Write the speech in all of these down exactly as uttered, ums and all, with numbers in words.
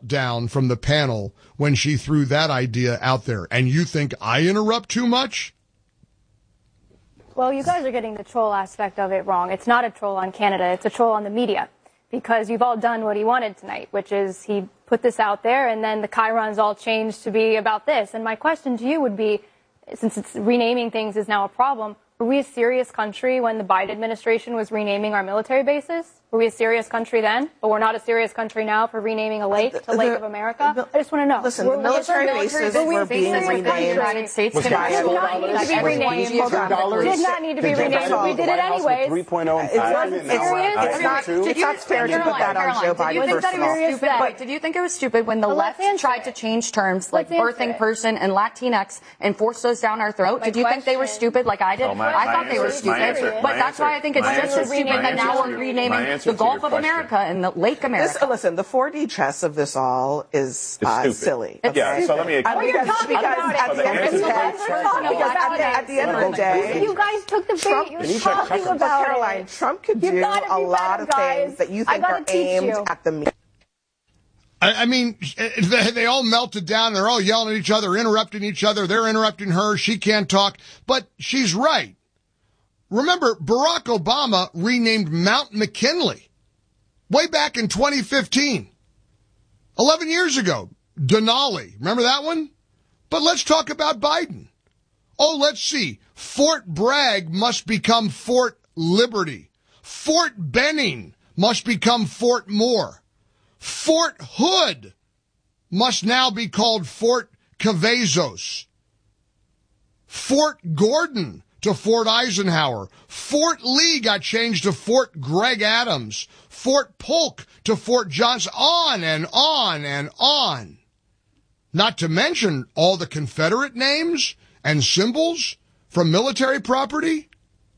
meltdown from the panel when she threw that idea out there. And you think I interrupt too much? Well, you guys are getting the troll aspect of it wrong. It's not a troll on Canada. It's a troll on the media, because you've all done what he wanted tonight, which is he put this out there, and then the chyrons all changed to be about this. And my question to you would be, since it's renaming things is now a problem, were we a serious country when the Biden administration was renaming our military bases? Were we a serious country then? But we're not a serious country now for renaming a lake to Lake of America? The, I just want to know. Listen, were, the military bases were, were being renamed. The United States did not need to be renamed. Did not need to be renamed. We did it anyways. three point oh and It's five. not, it's not, it's not fair to put that on Joe Biden, first of all. But did you think it was stupid when the left tried to change terms like birthing person and Latinx and force those down our throat? Did you think they were stupid like I did? I thought they were stupid. But that's why I think it's just as stupid that now we're renaming the Gulf of America and the Lake America. This, listen, the four D chess of this all is uh, silly. Okay? Yeah, so let me explain. Because, because at, the end of the day, at the end of the day, you guys took the bait. You're talking about Caroline, Trump could do a lot of things that you think are aimed at the media. I, I mean, they, they all melted down. They're all yelling at each other, interrupting each other. They're interrupting her. She can't talk. But she's right. Remember, Barack Obama renamed Mount McKinley way back in twenty fifteen. eleven years ago. Denali. Remember that one? But let's talk about Biden. Oh, let's see. Fort Bragg must become Fort Liberty. Fort Benning must become Fort Moore. Fort Hood must now be called Fort Cavazos. Fort Gordon to Fort Eisenhower. Fort Lee got changed to Fort Greg Adams. Fort Polk to Fort Johnson. On and on and on. Not to mention all the Confederate names and symbols from military property.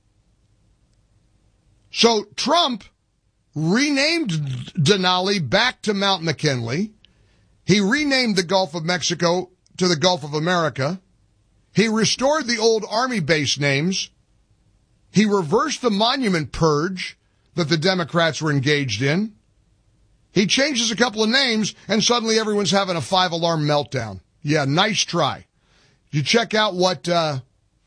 So Trump renamed Denali back to Mount McKinley. He renamed the Gulf of Mexico to the Gulf of America. He restored the old Army base names. He reversed the monument purge that the Democrats were engaged in. He changes a couple of names, and suddenly everyone's having a five-alarm meltdown. Yeah, nice try. Did you check out what, uh,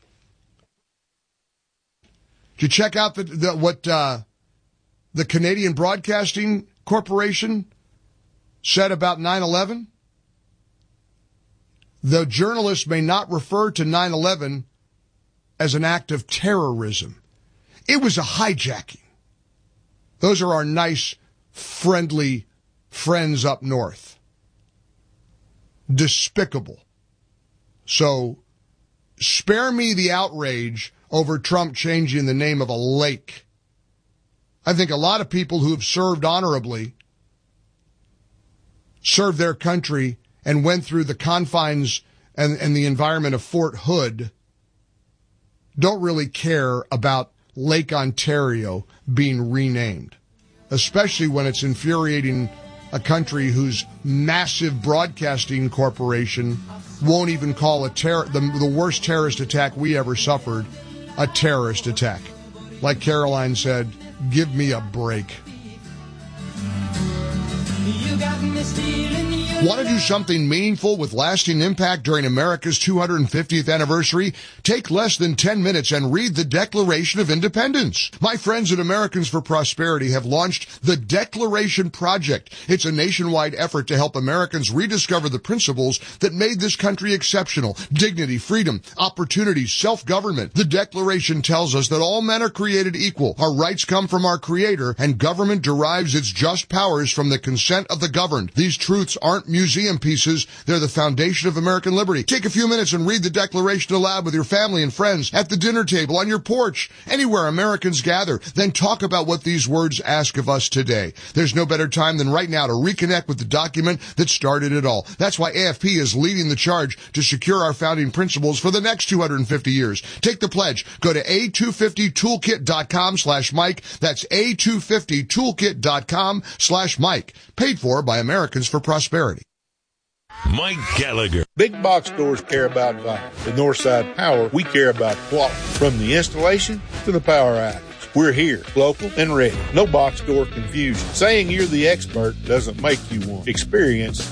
did you check out the, the what, uh, the Canadian Broadcasting Corporation said about nine eleven? The journalists may not refer to nine eleven as an act of terrorism. It was a hijacking. Those are our nice, friendly friends up north. Despicable. So, spare me the outrage over Trump changing the name of a lake. I think a lot of people who have served honorably, served their country, and went through the confines and, and the environment of Fort Hood don't really care about Lake Ontario being renamed, especially when it's infuriating a country whose massive broadcasting corporation won't even call a terror, the, the worst terrorist attack we ever suffered a terrorist attack. Like Caroline said, give me a break. Want to do something meaningful with lasting impact during America's two hundred fiftieth anniversary? Take less than ten minutes and read the Declaration of Independence. My friends at Americans for Prosperity have launched the Declaration Project. It's a nationwide effort to help Americans rediscover the principles that made this country exceptional. Dignity, freedom, opportunity, self-government. The Declaration tells us that all men are created equal. Our rights come from our Creator, and government derives its just powers from the consent of the governed. These truths aren't museum pieces. They're the foundation of American liberty. Take a few minutes and read the Declaration aloud with your family and friends, at the dinner table, on your porch, anywhere Americans gather. Then talk about what these words ask of us today. There's no better time than right now to reconnect with the document that started it all. That's why A F P is leading the charge to secure our founding principles for the next two hundred fifty years. Take the pledge. Go to A two fifty toolkit dot com slash Mike. That's A two fifty toolkit dot com slash Mike. Paid for by Americans for Prosperity. Mike Gallagher. Big box stores care about value. At Northside Power, we care about quality. From the installation to the power outage. We're here, local and ready. No box store confusion. Saying you're the expert doesn't make you one. Experience